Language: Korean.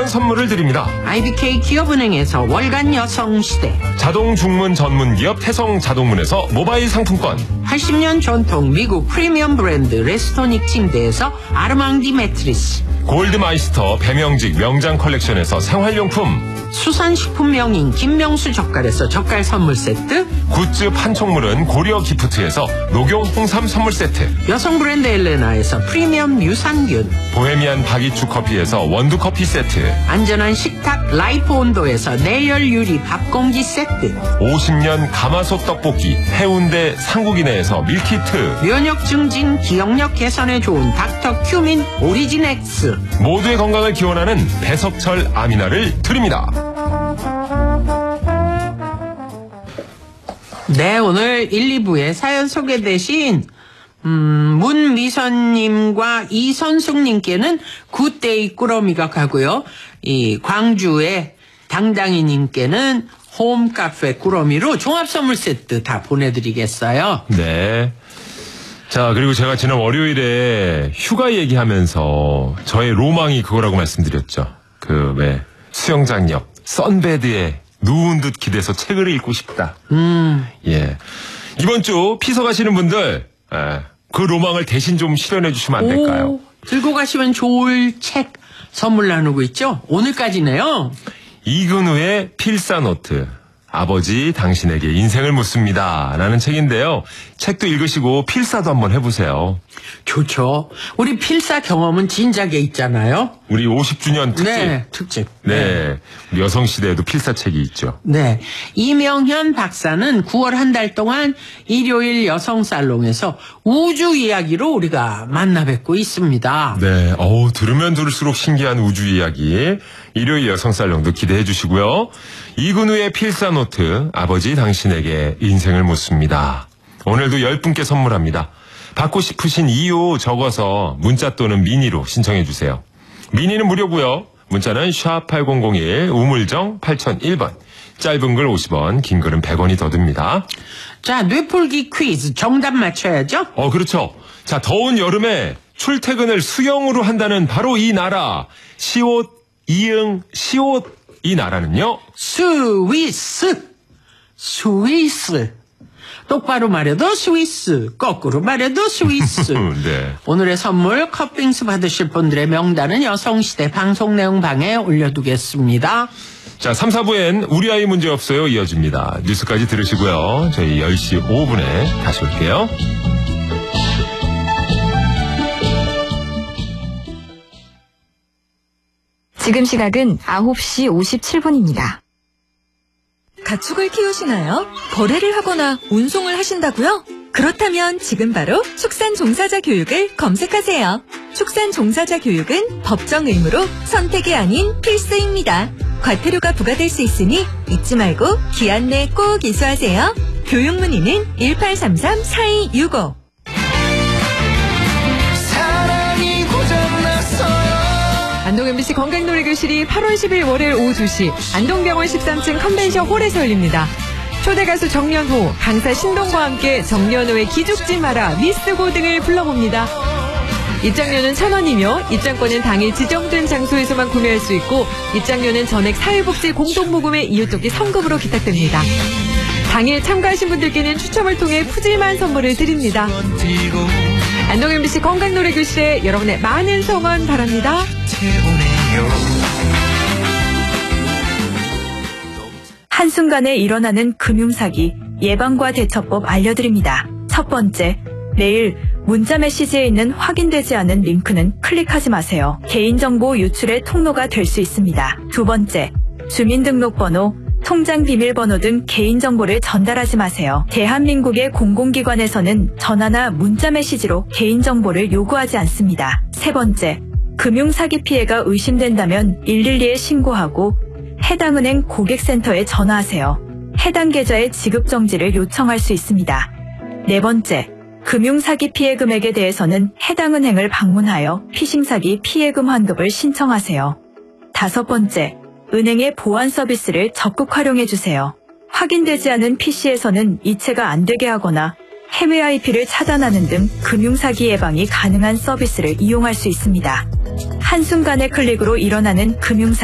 푸짐한 선물을 드립니다. IBK 기업은행에서 월간 여성시대, 자동 중문 전문기업 태성자동문에서 모바일 상품권, 80년 전통 미국 프리미엄 브랜드 레스토닉 침대에서 아르망디 매트리스, 골드마이스터 배명직 명장 컬렉션에서 생활용품, 수산식품 명인 김명수 젓갈에서 젓갈 선물 세트, 굿즈 판촉물은 고려 기프트에서 녹용 홍삼 선물 세트, 여성 브랜드 엘레나에서 프리미엄 유산균, 보헤미안 박이추 커피에서 원두 커피 세트, 안전한 식탁 라이프 온도에서 내열 유리 밥공기 세트, 50년 가마솥 떡볶이 해운대 상국이네에서 밀키트, 면역 증진 기억력 개선에 좋은 닥터 큐민 오리진 X, 모두의 건강을 기원하는 배석철 아미나를 드립니다. 네, 오늘 1, 2부에 사연 소개되신 문미선님과 이선숙님께는 굿데이 꾸러미가 가고요. 이 광주의 당당이님께는 홈카페 꾸러미로 종합선물 세트 다 보내드리겠어요. 네. 자, 그리고 제가 지난 월요일에 휴가 얘기하면서 저의 로망이 그거라고 말씀드렸죠. 수영장 옆 선베드에 누운 듯 기대서 책을 읽고 싶다. 예. 이번 주 피서 가시는 분들, 그 로망을 대신 좀 실현해 주시면 안 될까요? 들고 가시면 좋을 책 선물 나누고 있죠? 오늘까지네요. 이근우의 필사노트. 아버지 당신에게 인생을 묻습니다. 라는 책인데요. 책도 읽으시고 필사도 한번 해보세요. 좋죠. 우리 필사 경험은 진작에 있잖아요. 우리 50주년 특집. 네, 특집. 네. 우리 여성시대에도 필사책이 있죠. 네. 이명현 박사는 9월 한 달 동안 일요일 여성살롱에서 우주 이야기로 우리가 만나 뵙고 있습니다. 네. 들으면 들을수록 신기한 우주 이야기. 일요일 여성살롱도 기대해 주시고요. 이근우의 필사노트, 아버지 당신에게 인생을 묻습니다. 오늘도 10분께 선물합니다. 받고 싶으신 이유 적어서 문자 또는 미니로 신청해 주세요. 미니는 무료고요. 문자는 샵8001 우물정 8001번. 짧은 글 50원, 긴 글은 100원이 더 듭니다. 자, 뇌풀기 퀴즈 정답 맞춰야죠. 그렇죠. 자, 더운 여름에 출퇴근을 수영으로 한다는 바로 이 나라. 시옷, 이응, 시옷. 이 나라는요? 스위스. 똑바로 말해도 스위스, 거꾸로 말해도 스위스. 네. 오늘의 선물 컵빙수 받으실 분들의 명단은 여성시대 방송 내용 방에 올려두겠습니다. 자, 3, 4부엔 우리 아이 문제 없어요 이어집니다. 뉴스까지 들으시고요. 저희 10시 5분에 다시 올게요. 지금 시각은 9시 57분입니다. 가축을 키우시나요? 거래를 하거나 운송을 하신다고요? 그렇다면 지금 바로 축산종사자 교육을 검색하세요. 축산종사자 교육은 법정 의무로 선택이 아닌 필수입니다. 과태료가 부과될 수 있으니 잊지 말고 기한 내 꼭 이수하세요. 교육 문의는 1833-4265. 안동 MBC 건강놀이교실이 8월 10일 월요일 오후 2시 안동병원 13층 컨벤션 홀에서 열립니다. 초대 가수 정연호, 강사 신동과 함께 정연호의 기죽지 마라, 미스고 등을 불러봅니다. 입장료는 1,000원이며 입장권은 당일 지정된 장소에서만 구매할 수 있고 입장료는 전액 사회복지 공동모금의 이웃돕기 성금으로 기탁됩니다. 당일 참가하신 분들께는 추첨을 통해 푸짐한 선물을 드립니다. 안동 MBC 건강놀이교실에 여러분의 많은 성원 바랍니다. 한순간에 일어나는 금융사기 예방과 대처법 알려드립니다. 첫 번째, 내일 문자 메시지에 있는 확인되지 않은 링크는 클릭하지 마세요. 개인정보 유출의 통로가 될 수 있습니다. 두 번째, 주민등록번호, 통장 비밀번호 등 개인정보를 전달하지 마세요. 대한민국의 공공기관에서는 전화나 문자 메시지로 개인정보를 요구하지 않습니다. 세 번째, 금융사기 피해가 의심된다면 112에 신고하고 해당 은행 고객센터에 전화하세요. 해당 계좌의 지급정지를 요청할 수 있습니다. 네 번째, 금융사기 피해 금액에 대해서는 해당 은행을 방문하여 피싱사기 피해금 환급을 신청하세요. 다섯 번째, 은행의 보안 서비스를 적극 활용해주세요. 확인되지 않은 PC에서는 이체가 안 되게 하거나 해외 IP를 차단하는 등 금융사기 예방이 가능한 서비스를 이용할 수 있습니다. 한순간의 클릭으로 일어나는 금융사기